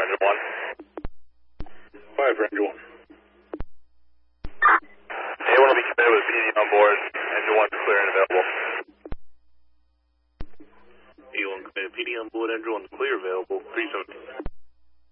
engine 1. 5 for engine 1. A1 will be committed with PD on board. Engine 1 clear and available. A1 committed, PD on board, engine 1 clear available. 317.